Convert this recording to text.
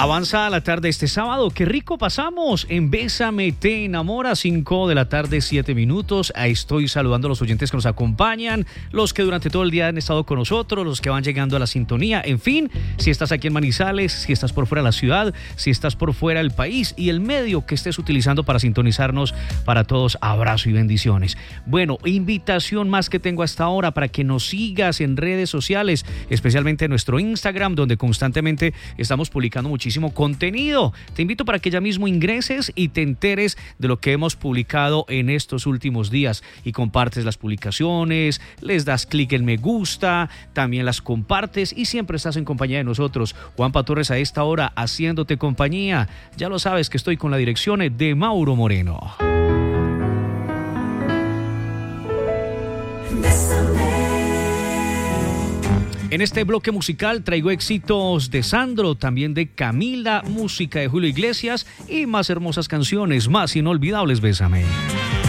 Avanza la tarde este sábado, qué rico pasamos en Bésame Te Enamora, 5 de la tarde, 7 minutos. Ahí estoy saludando a los oyentes que nos acompañan, los que durante todo el día han estado con nosotros, los que van llegando a la sintonía. En fin, si estás aquí en Manizales, si estás por fuera de la ciudad, si estás por fuera del país y el medio que estés utilizando para sintonizarnos, para todos, abrazo y bendiciones. Bueno, invitación más que tengo hasta ahora para que nos sigas en redes sociales, especialmente en nuestro Instagram, donde constantemente estamos publicando muchísimo contenido. Te invito para que ya mismo ingreses y te enteres de lo que hemos publicado en estos últimos días y compartes las publicaciones, les das clic en me gusta, también las compartes y siempre estás en compañía de nosotros. Juanpa Torres a esta hora haciéndote compañía. Ya lo sabes que estoy con la dirección de Mauro Moreno. En este bloque musical traigo éxitos de Sandro, también de Camila, música de Julio Iglesias y más hermosas canciones, más inolvidables. Bésame.